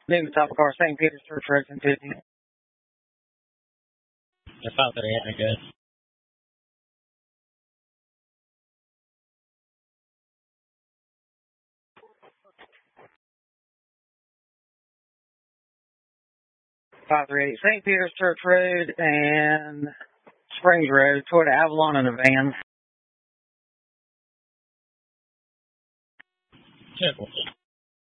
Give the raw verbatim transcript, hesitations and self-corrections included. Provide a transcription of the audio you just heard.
New top of car, Saint Peter's Church Road, ten fifty. I thought that he had a good. five three eight Saint Peter's Church Road and Springs Road, toward Avalon in a van. Check.